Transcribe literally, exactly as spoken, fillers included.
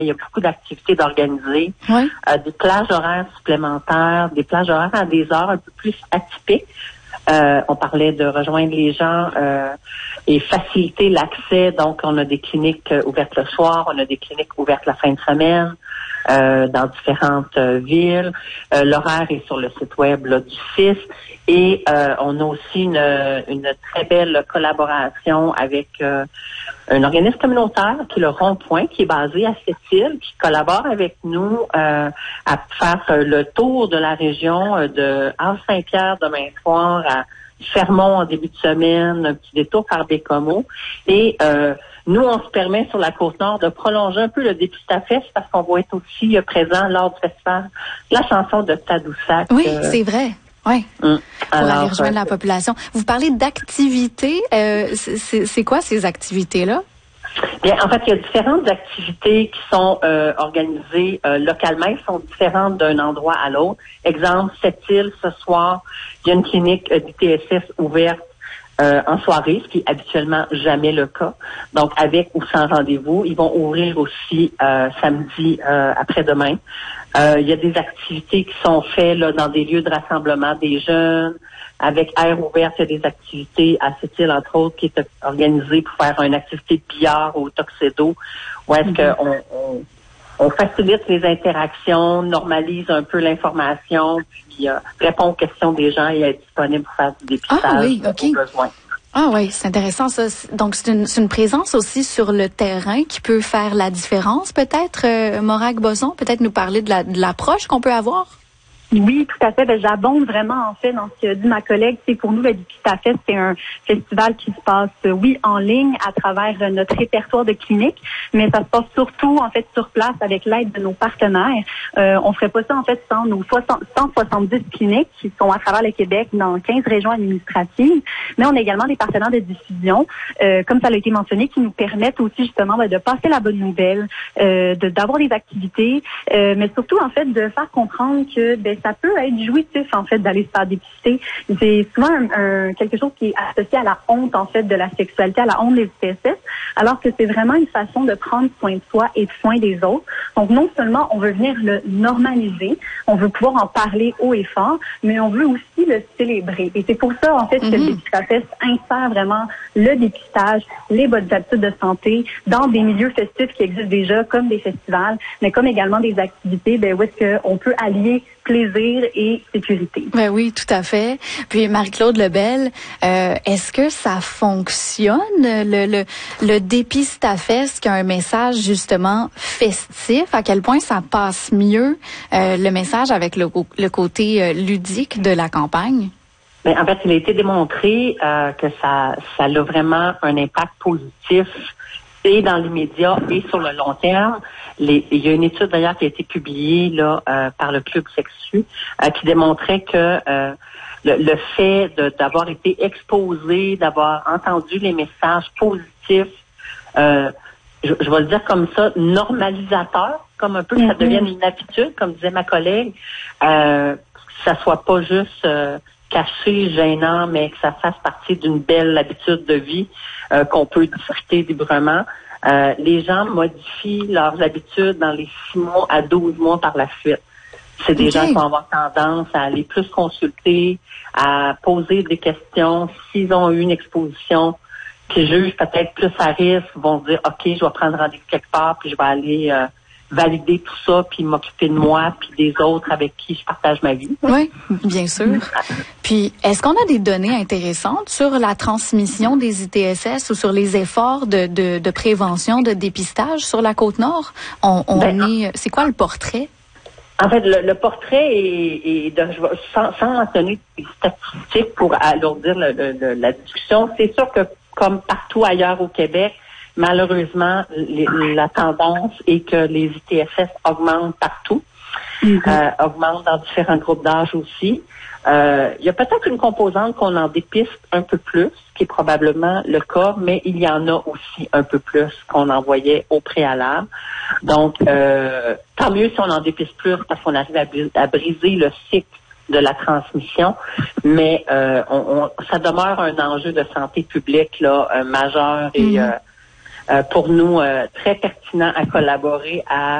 il y a beaucoup d'activités d'organiser, oui. euh, des plages horaires supplémentaires, des plages horaires à des heures un peu plus atypiques. Euh, on parlait de rejoindre les gens euh, et faciliter l'accès. Donc, on a des cliniques euh, ouvertes le soir, on a des cliniques ouvertes la fin de semaine euh, dans différentes euh, villes. Euh, l'horaire est sur le site web là, du C I S. Et euh, on a aussi une, une très belle collaboration avec euh, un organisme communautaire qui est le Rond-Point, qui est basé à Sept-Îles, qui collabore avec nous euh, à faire euh, le tour de la région euh, de Havre-Saint-Pierre demain soir à Fermont en début de semaine, un petit détour par Bécomo. Et euh, nous, on se permet sur la Côte-Nord de prolonger un peu le Dépistafest parce qu'on va être aussi euh, présent lors du festival La chanson de Tadoussac. Oui, euh, c'est vrai. Oui, hum. pour Alors, aller rejoindre euh, la population. Vous parlez d'activités. Euh, c'est, c'est quoi ces activités-là? Bien, en fait, il y a différentes activités qui sont euh, organisées euh, localement, qui sont différentes d'un endroit à l'autre. Exemple, Sept-Îles, ce soir, il y a une clinique euh, d'I T S S ouverte euh, en soirée, ce qui est habituellement jamais le cas. Donc, avec ou sans rendez-vous, ils vont ouvrir aussi euh, samedi euh, après-demain. Euh, il y a des activités qui sont faites là, dans des lieux de rassemblement des jeunes. Avec Air ouverte, il y a des activités à Sept-Îles, entre autres, qui est organisée pour faire une activité de billard au Tuxedo, où est-ce mm-hmm. qu'on on, on facilite les interactions, normalise un peu l'information, puis euh, répond aux questions des gens et être disponible pour faire du dépistage ah, oui, okay. aux besoins. Ah oui, c'est intéressant ça. Donc c'est une, c'est une présence aussi sur le terrain qui peut faire la différence, peut-être, euh, Morag Boson, peut-être nous parler de, la, de l'approche qu'on peut avoir? Oui, tout à fait. Ben, j'abonde vraiment, en fait, dans ce que dit ma collègue. C'est pour nous, le Dépistafest, c'est un festival qui se passe, oui, en ligne, à travers notre répertoire de cliniques, mais ça se passe surtout, en fait, sur place, avec l'aide de nos partenaires. Euh, on ferait pas ça, en fait, sans nos cent soixante-dix cliniques qui sont à travers le Québec, dans quinze régions administratives, mais on a également des partenaires de diffusion, euh, comme ça a été mentionné, qui nous permettent aussi, justement, ben, de passer la bonne nouvelle, euh, de, d'avoir des activités, euh, mais surtout, en fait, de faire comprendre que, ben, ça peut être jouissif, en fait, d'aller se faire dépister. C'est souvent un, un, quelque chose qui est associé à la honte, en fait, de la sexualité, à la honte des I T S S, alors que c'est vraiment une façon de prendre soin de soi et de soin des autres. Donc, non seulement on veut venir le normaliser, on veut pouvoir en parler haut et fort, mais on veut aussi le célébrer. Et c'est pour ça, en fait, mm-hmm. que le Dépistafest insère vraiment le dépistage, les bonnes habitudes de santé dans des milieux festifs qui existent déjà, comme des festivals, mais comme également des activités, ben, où est-ce qu'on peut allier plaisir et sécurité. Ben oui, tout à fait. Puis Marie-Claude Lebel, euh, est-ce que ça fonctionne, le, le, le Dépistafest qui a un message justement festif? À quel point ça passe mieux euh, le message avec le, le côté euh, ludique de la campagne? Mais en fait, il a été démontré euh, que ça, ça a vraiment un impact positif et dans l'immédiat et sur le long terme. Les, il y a une étude d'ailleurs qui a été publiée là euh, par le Club Sexu euh, qui démontrait que euh, le, le fait de, d'avoir été exposé, d'avoir entendu les messages positifs, euh, je, je vais le dire comme ça, normalisateur, comme un peu que ça devienne une habitude, comme disait ma collègue, euh, que ça soit pas juste euh, caché, gênant, mais que ça fasse partie d'une belle habitude de vie euh, qu'on peut discuter librement. Euh, les gens modifient leurs habitudes dans les six mois à douze mois par la suite. C'est des okay. gens qui vont avoir tendance à aller plus consulter, à poser des questions. S'ils ont eu une exposition qui jugent peut-être plus à risque, vont dire « OK, je vais prendre rendez-vous quelque part, puis je vais aller euh, valider tout ça, puis m'occuper de moi, puis des autres avec qui je partage ma vie. » Oui, bien sûr. Puis, est-ce qu'on a des données intéressantes sur la transmission des I T S S ou sur les efforts de, de, de prévention, de dépistage sur la Côte-Nord? On, on ben, est, c'est quoi le portrait? En fait, le, le portrait est, est de, je vais, sans, sans mentionner des statistiques pour alourdir le, le, le, la discussion, c'est sûr que comme partout ailleurs au Québec, malheureusement, les, la tendance est que les I T S S augmentent partout, mm-hmm. euh, augmentent dans différents groupes d'âge aussi. Euh, il y a peut-être une composante qu'on en dépiste un peu plus, ce qui est probablement le cas, mais il y en a aussi un peu plus qu'on en voyait au préalable. Donc, euh, tant mieux si on en dépiste plus parce qu'on arrive à, à briser le cycle de la transmission, mais euh, on, on, ça demeure un enjeu de santé publique là, euh, majeur et mm-hmm. euh, euh, pour nous euh, très pertinent à collaborer à